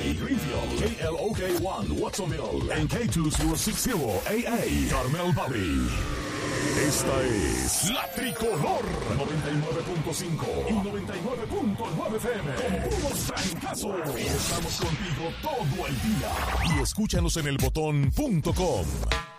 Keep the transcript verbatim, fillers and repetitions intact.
Greenfield, K L O K one, Watsonville, en K dos mil sesenta A A, Carmel Valley. Esta es La Tricolor noventa y nueve punto cinco y noventa y nueve punto nueve F M. Con puros francazos. Estamos contigo todo el día. Y escúchanos en el botón punto com.